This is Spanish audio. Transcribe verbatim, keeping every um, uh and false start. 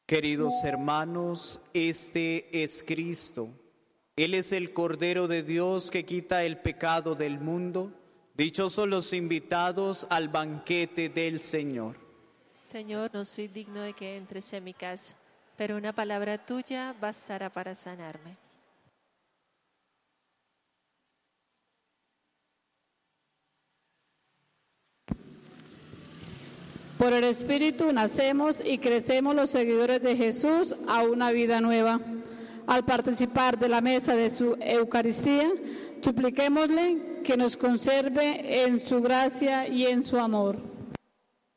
Queridos hermanos, este es Cristo. Él es el Cordero de Dios que quita el pecado del mundo. Dichosos los invitados al banquete del Señor. Señor, no soy digno de que entres en mi casa, pero una palabra tuya bastará para sanarme. Por el Espíritu nacemos y crecemos los seguidores de Jesús a una vida nueva. Al participar de la mesa de su Eucaristía, supliquémosle que nos conserve en su gracia y en su amor.